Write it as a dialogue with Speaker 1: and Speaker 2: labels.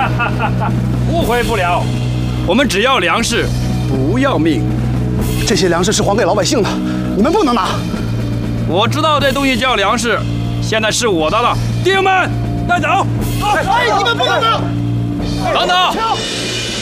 Speaker 1: 误会不了，我们只要粮食，不要命。
Speaker 2: 这些粮食是还给老百姓的，你们不能拿。
Speaker 1: 我知道这东西叫粮食，现在是我的了。弟兄们，带走！
Speaker 2: 哎，你们不能拿！
Speaker 1: 等等，